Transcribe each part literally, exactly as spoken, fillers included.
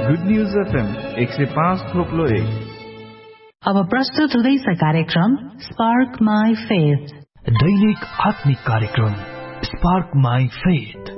Good news FM एक सय पाँच थोप्लो एक। अब प्रस्तुत हुँदैछ कार्यक्रम स्पार्क माई फेथ, दैनिक आत्मिक कार्यक्रम स्पार्क माई फेथ।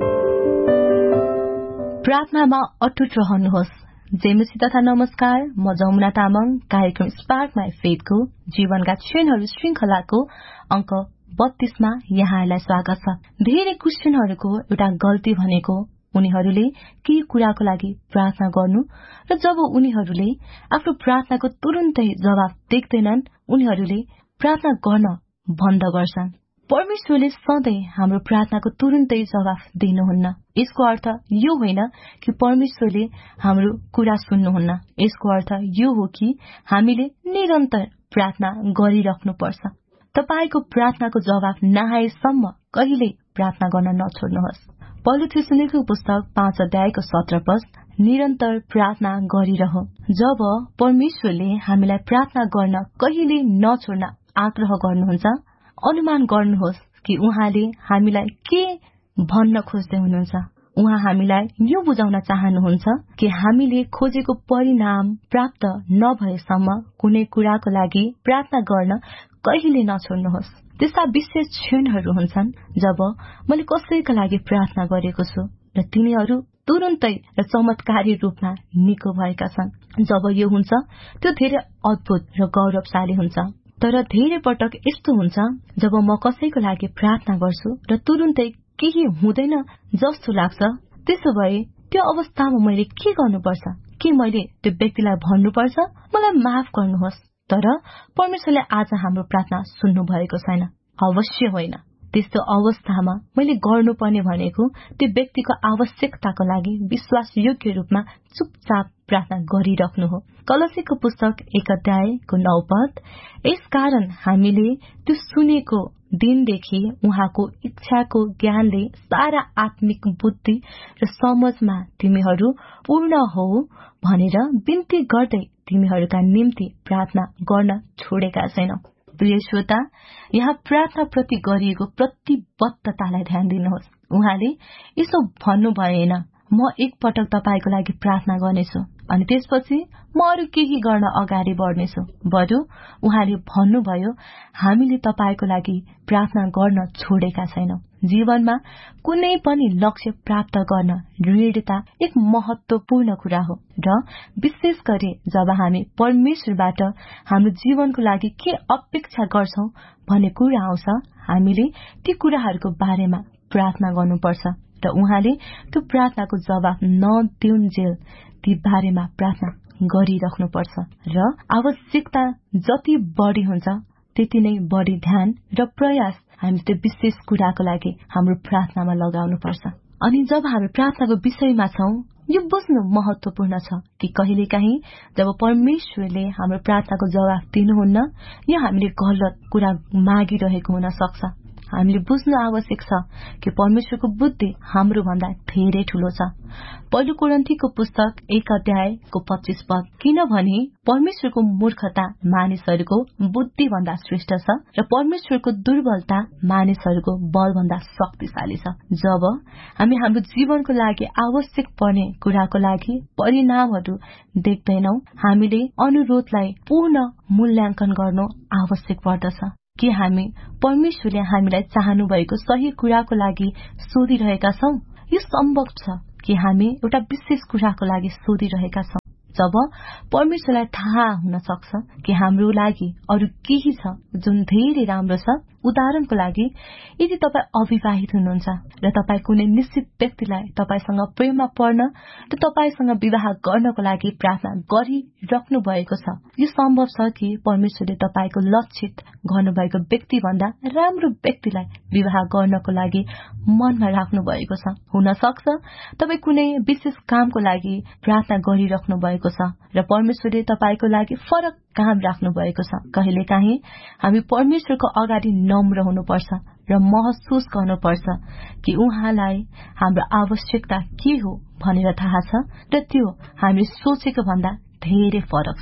प्रार्थनामा अटुट रहनुहोस्। जेमुसी तथा नमस्कार, म जमुना तामाङ। कार्यक्रम स्पार्क माई फेथको जीवनका क्षणहरू श्रृंखलाको अंक बत्तीसमा यहाँलाई स्वागत छ। धेरै क्रिस्चियनहरूको एउटा गल्ती भनेको उनीहरूले केही कुराको लागि प्रार्थना गर्नु र जब उनीहरूले आफ्नो प्रार्थनाको तुरुन्तै जवाफ देख्दैनन् उनीहरूले प्रार्थना गर्न बन्द गर्छन्। परमेश्वरले सधैँ हाम्रो प्रार्थनाको तुरुन्तै जवाफ दिनुहुन्न। यसको अर्थ यो होइन कि परमेश्वरले हाम्रो कुरा सुन्नुहुन्न। यसको अर्थ यो हो कि हामीले निरन्तर प्रार्थना गरिराख्नुपर्छ। तपाईको प्रार्थनाको जवाफ नआएसम्म कहिल्यै प्रार्थना गर्न नछोड्नुहोस्। पहिलो थिस्सलुनीको पुस्तक पाँच अध्यायको सत्र पद, निरन्तर प्रार्थना गरिरह। जब परमेश्वरले हामीलाई प्रार्थना गर्न कहिले नछोड्न आग्रह गर्नुहुन्छ, अनुमान गर्नुहोस् कि उहाँले हामीलाई के भन्न खोज्दै हुनुहुन्छ। उहाँ हामीलाई यो बुझाउन चाहनुहुन्छ कि हामीले खोजेको परिणाम प्राप्त नभएसम्म कुनै कुराको लागि प्रार्थना गर्न कहिले नछोड्नुहोस्। त्यस्ता विशेष क्षणहरू हुन्छन् जब मैले कसैका लागि प्रार्थना गरेको छु र तिनीहरू तुरुन्तै र चमत्कारी रूपमा निको भएका छन्। जब यो हुन्छ त्यो धेरै अद्भुत र गौरवशाली हुन्छ। तर धेरै पटक यस्तो हुन्छ जब म कसैको लागि प्रार्थना गर्छु र तुरुन्तै केही हुँदैन जस्तो लाग्छ। त्यसो भए त्यो अवस्थामा मैले के गर्नुपर्छ? के मैले त्यो व्यक्तिलाई भन्नुपर्छ मलाई माफ गर्नुहोस्? तर परमेश्वरले आज हाम्रो प्रार्थना सुन्नु भएको छैन। अवश्य होइन। त्यस्तो अवस्थामा मैले गर्नुपर्ने भनेको त्यो व्यक्तिको आवश्यकताको लागि विश्वासयोग्य रूपमा चुपचाप प्रार्थना गरिराख्नु हो। कलसीको पुस्तक एक अध्यायको नौ पद, यसकारण हामीले त्यो सुनेको दिनदेखि उहाँको इच्छाको ज्ञानले सारा आत्मिक बुद्धि र समझमा तिमीहरू पूर्ण हो भनेर बिन्ती गर्दै तिमीहरूका निम्ति प्रार्थना गर्न छोडेका छैनौ। प्रिय श्रोता, यहाँ प्रार्थना प्रति गरिएको प्रतिबद्धतालाई ध्यान दिनुहोस्। उहाँले यसो भन्नु भएन, म एक पटक तपाईको लागि प्रार्थना गर्नेछु अनि त्यसपछि म अरू केही गर्न अगाडि बढ्नेछु। बरु उहाँले भन्नुभयो, हामीले तपाईको लागि प्रार्थना गर्न छोडेका छैनौ। जीवनमा कुनै पनि लक्ष्य प्राप्त गर्न दृढता एक महत्वपूर्ण कुरा हो र विशेष गरी जब हामी परमेश्वरबाट हाम्रो जीवनको लागि के अपेक्षा गर्छौं भन्ने कुरा आउँछ, हामीले ती कुराहरूको बारेमा प्रार्थना गर्नुपर्छ र उहाँले त्यो प्रार्थनाको जवाफ नदिउन्जेल ती बारेमा प्रार्थना गरिराख्नुपर्छ र आवश्यकता जति बढी हुन्छ त्यति नै बढी ध्यान र प्रयास हामी त्यो विशेष कुराको लागि हाम्रो प्रार्थनामा लगाउनुपर्छ। अनि जब हामी प्रार्थनाको विषयमा छौं, यो बुझ्नु महत्वपूर्ण छ कि कहिलेकाहीँ जब परमेश्वरले हाम्रो प्रार्थनाको जवाफ दिनुहुन्न या हामीले गलत कुरा मागिरहेको हुन सक्छ। हामीले बुझ्नु आवश्यक छ कि परमेश्वरको बुद्धि हाम्रो भन्दा धेरै ठूलो छ। पहिलो कोरिन्थीको पुस्तक एक अध्यायको पच्चीस पद, किनभने परमेश्वरको मूर्खता मानिसहरूको बुद्धि भन्दा श्रेष्ठ छ र परमेश्वरको दुर्बलता मानिसहरूको बल भन्दा शक्तिशाली छ। जब हामी हाम्रो जीवनको लागि आवश्यक पर्ने कुराको लागि परिणामहरू देख्दैनौ, हामीले अनुरोधलाई पूर्ण मूल्याङ्कन गर्नु आवश्यक पर्दछ। कि हामी परमेश्वरले हामीलाई चाहनु भएको सही कुराको लागि सोधिरहेका छौं? यो सम्भव छ कि हामी एउटा विशेष कुराको लागि सोधिरहेका छौं। जब परमेश्वरलाई थाहा हुन सक्छ कि हाम्रो लागि अरू केही छ जुन धेरै राम्रो छ। उदाहरणको लागि, यदि तपाईँ अविवाहित हुनुहुन्छ र तपाईँ कुनै निश्चित व्यक्तिलाई तपाईसँग प्रेममा पर्न र तपाईसँग विवाह गर्नको लागि प्रार्थना गरिराख्नु भएको छ, यो सम्भव छ कि परमेश्वरले तपाईको लक्षित गर्नुभएको व्यक्ति भन्दा राम्रो व्यक्तिलाई विवाह गर्नको लागि मनमा राख्नु भएको छ। हुन सक्छ तपाईँ कुनै विशेष कामको लागि प्रार्थना गरिराख्नु भएको छ र परमेश्वरले तपाईको लागि फरक काम राख्नु भएको छ। कहिलेकाहीँ हामी परमेश्वरको अगाडि नम्र हुनुपर्छ र महसुस गर्नुपर्छ कि उहाँलाई हाम्रो आवश्यकता के हो भनेर थाहा छ र त्यो हामीले सोचेको भन्दा धेरै फरक छ।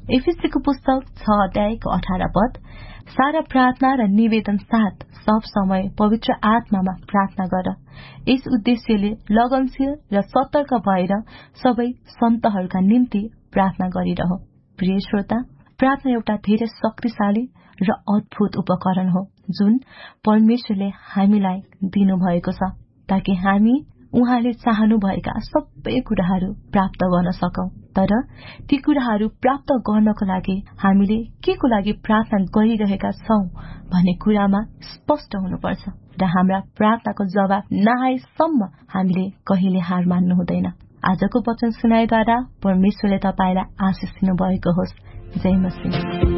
एफएससीको पुस्तक छ अध्यायको अठार पद, सारा प्रार्थना र निवेदन साथ सब समय पवित्र आत्मामा प्रार्थना गर। यस उद्देश्यले लगनशील र सतर्क भएर सबै सन्तहरूका निम्ति प्रार्थना गरिरह। प्रिय श्रोता, प्रार्थना एउटा धेरै शक्तिशाली र अद्भुत उपकरण हो जुन परमेश्वरले हामीलाई दिनुभएको छ ताकि हामी उहाँले चाहनुभएका सबै कुराहरू प्राप्त गर्न सकौं। तर ती कुराहरू प्राप्त गर्नको लागि हामीले के को लागि प्रार्थना गरिरहेका छौं भन्ने कुरामा स्पष्ट हुनुपर्छ र हाम्रा प्रार्थनाको जवाब नआएसम्म हामीले कहिले हार मान्नु हुँदैन। आजको वचन सुनाइद्वारा परमेश्वरले तपाईलाई आशिष दिनुभएको होस्। जय मसीह।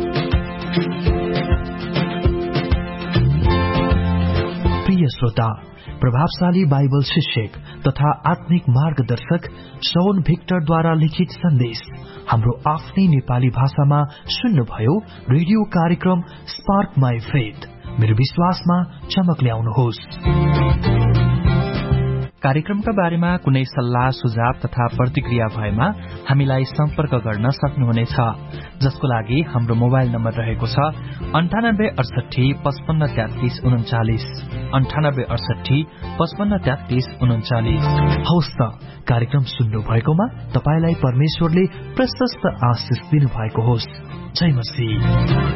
प्रिय श्रोता, प्रभावशाली बाइबल शिक्षक तथा आत्मिक मार्गदर्शक शौन भिक्टरद्वारा लिखित सन्देश हाम्रो आफ्नै नेपाली भाषामा सुन्नुभयो। रेडियो कार्यक्रम स्पार्क माई फेथ, मेरो विश्वासमा चमक ल्याउनुहोस्। कार्यक्रमका बारेमा कुनै सल्लाह सुझाव तथा प्रतिक्रिया भएमा हामीलाई सम्पर्क गर्न सक्नुहुनेछ, जसको लागि हाम्रो मोबाइल नम्बर रहेको छ अन्ठानब्बे अडसठी पचपन्न तेत्तीस उन्चालिस अन्ठानब्बे अडसठी पचपन्न तेत्तीस उन्चालिस। हवस् त, कार्यक्रम सुन्नु भएकोमा तपाईलाई परमेश्वरले प्रशस्त आशिष दिनुभएको होस्। जय मसीह।